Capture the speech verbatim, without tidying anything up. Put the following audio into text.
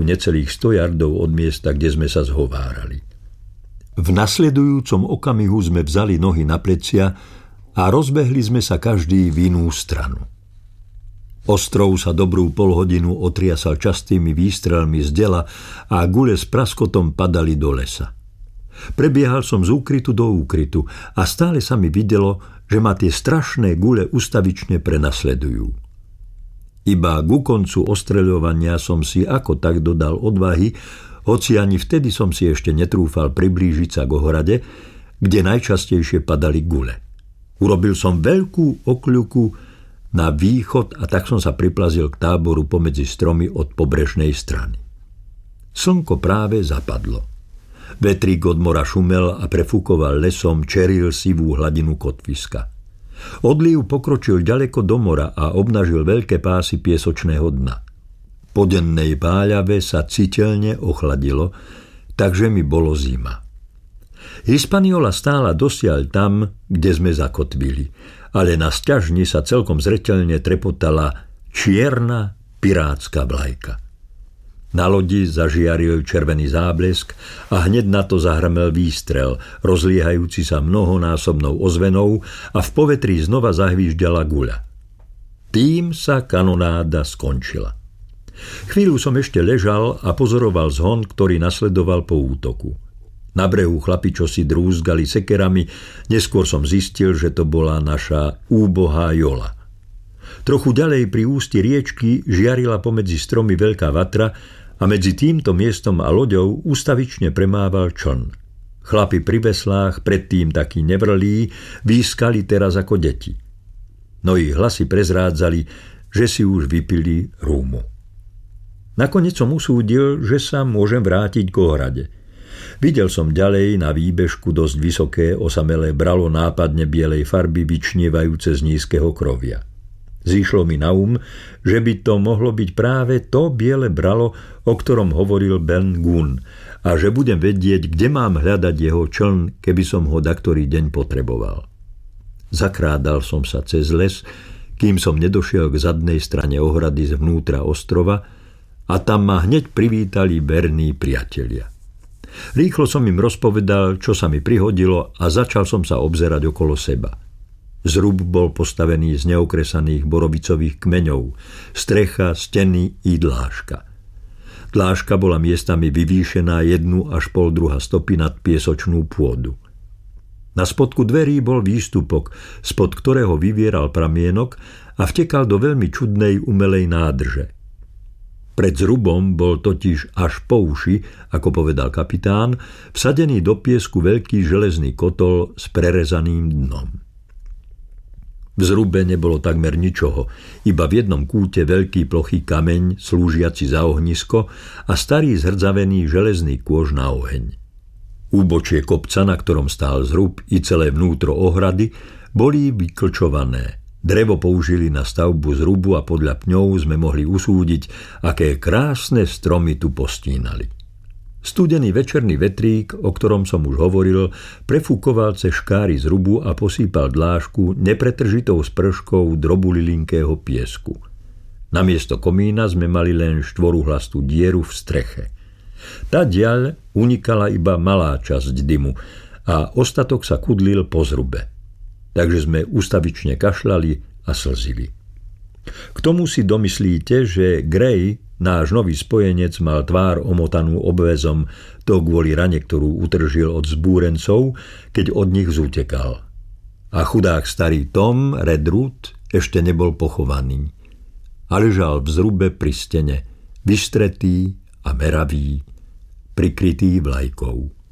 necelých sto yardov od miesta, kde sme sa zhovárali. V nasledujúcom okamihu sme vzali nohy na plecia a rozbehli sme sa každý v inú stranu. Ostrov sa dobrú polhodinu otriasal častými výstrelmi z dela a gule s praskotom padali do lesa. Prebiehal som z úkrytu do úkrytu a stále sa mi videlo, že ma tie strašné gule ustavične prenasledujú. Iba ku koncu ostreľovania som si ako tak dodal odvahy, hoci ani vtedy som si ešte netrúfal priblížiť sa k ohrade, kde najčastejšie padali gule. Urobil som veľkú okľuku na východ a tak som sa priplazil k táboru pomedzi stromy od pobrežnej strany. Slnko práve zapadlo. Vetrík od mora šumel a prefúkoval lesom, čeril sivú hladinu kotviska. Odliv pokročil ďaleko do mora a obnažil veľké pásy piesočného dna. Po dennej páľave sa citeľne ochladilo, takže mi bolo zima. Hispaniola stála dosiaľ tam, kde sme zakotvili, ale na sťažni sa celkom zreteľne trepotala čierna pirátska vlajka. Na lodi zažiaril červený záblesk a hneď na to zahrmel výstrel, rozliehajúci sa mnohonásobnou ozvenou a v povetrí znova zahvížďala guľa. Tým sa kanonáda skončila. Chvíľu som ešte ležal a pozoroval zhon, ktorý nasledoval po útoku. Na brehu chlapi čosi drúzgali sekerami, neskôr som zistil, že to bola naša úbohá jola. Trochu ďalej pri ústi riečky žiarila pomedzi stromy veľká vatra a medzi týmto miestom a loďou ustavične premával čln. Chlapi pri veslách, predtým takí nevrlí, výskali teraz ako deti. No ich hlasy prezrádzali, že si už vypili rúmu. Nakoniec som usúdil, že sa môžem vrátiť k ohrade. Videl som ďalej na výbežku dosť vysoké osamelé bralo nápadne bielej farby vyčnievajúce z nízkeho krovia. Zišlo mi na um, že by to mohlo byť práve to biele bralo, o ktorom hovoril Ben Gunn, a že budem vedieť, kde mám hľadať jeho čln, keby som ho daktorý deň potreboval. Zakrádal som sa cez les, kým som nedošiel k zadnej strane ohrady zvnútra ostrova a tam ma hneď privítali verní priatelia. Rýchlo som im rozpovedal, čo sa mi prihodilo a začal som sa obzerať okolo seba. Zrub bol postavený z neokresaných borovicových kmeňov, strecha, steny i dláška. Dláška bola miestami vyvýšená jednu až pol druha stopy nad piesočnú pôdu. Na spodku dverí bol výstupok, spod ktorého vyvieral pramienok a vtekal do veľmi čudnej umelej nádrže. Pred zrubom bol totiž až po uši, ako povedal kapitán, vsadený do piesku veľký železný kotol s prerezaným dnom. V zrube nebolo takmer ničoho, iba v jednom kúte veľký plochý kameň, slúžiaci za ohnisko a starý zhrdzavený železný kôž na oheň. Úbočie kopca, na ktorom stál zrub, i celé vnútro ohrady boli vyklčované. Drevo použili na stavbu zrubu a podľa pňov sme mohli usúdiť, aké krásne stromy tu postínali. Studený večerný vetrík, o ktorom som už hovoril, prefúkoval cez škáry zrubu a posýpal dlášku nepretržitou sprškou drobulilinkého piesku. Namiesto komína sme mali len štvoruhlastú dieru v streche. Tadiaľ unikala iba malá časť dymu a ostatok sa kudlil po zrube. Takže sme ustavične kašľali a slzili. K tomu si domyslíte, že Gray, náš nový spojenec, mal tvár omotanú obväzom, to kvôli rane, ktorú utržil od zbúrencov, keď od nich zútekal. A chudák starý Tom Redruth ešte nebol pochovaný. A ležal v zrube pri stene, vystretý a meravý, prikrytý vlajkou.